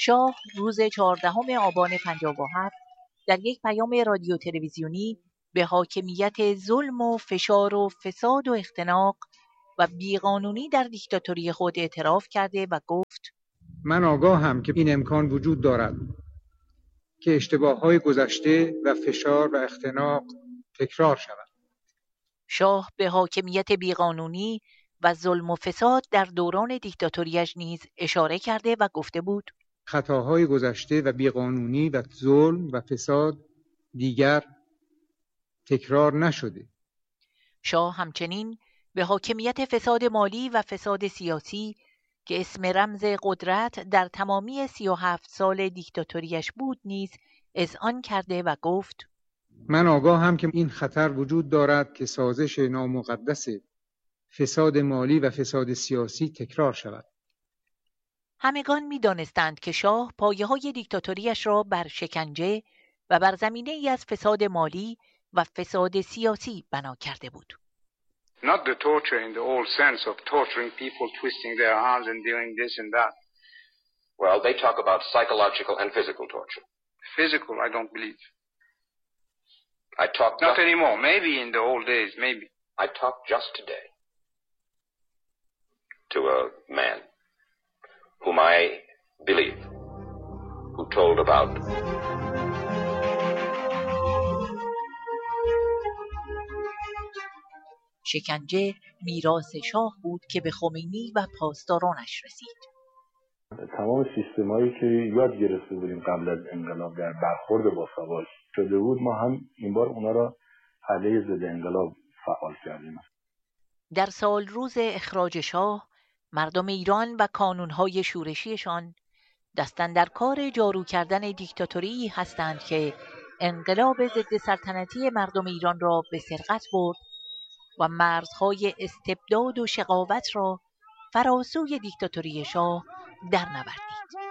شاه روز 14 آبان 57 در یک پیام رادیو تلویزیونی به حاکمیت ظلم و فشار و فساد و اختناق و بیقانونی در دیکتاتوری خود اعتراف کرده و گفت: من آگاهم که این امکان وجود دارد که اشتباه‌های گذشته و فشار و اختناق تکرار شود. شاه به حاکمیت بیقانونی و ظلم و فساد در دوران دیکتاتوریش نیز اشاره کرده و گفته بود: خطاهای گذشته و بیقانونی و ظلم و فساد دیگر تکرار نشده. شاه همچنین به حاکمیت فساد مالی و فساد سیاسی که اسم رمز قدرت در تمامی 37 سال دیکتاتوریش بود نیز اذعان کرده و گفت: من آگاهم که این خطر وجود دارد که سازش نامقدس فساد مالی و فساد سیاسی تکرار شود. همگان می دانستند که شاه پایه‌های دیکتاتوریش را بر شکنجه و بر زمینه ای از فساد مالی و فساد سیاسی بنا کرده بود. Not the torture in the old sense of torturing people, twisting their arms and doing this and that. Well, they talk about psychological and physical torture. Physical, I don't believe. I talk Not anymore. Maybe in the old days, maybe. I talked just today to a man whom I believe, who told about شکنجه میراث شاه بود که به خمینی و پاسدارانش رسید. تمام سیستمایی که یاد گرفته بودیم قبل از انقلاب در برخورد با سواد شده بود، ما هم این بار اونا را علیه ضد انقلاب فعال کردیم. در سال روز اخراج شاه، مردم ایران و کانونهای شورشیشان دستن در کار جارو کردن دیکتاتوری هستند که انقلاب ضد سلطنتی مردم ایران را به سرقت برد و مرزهای استبداد و شقاوت را فراسوی دیکتاتوری شاه در نوردید.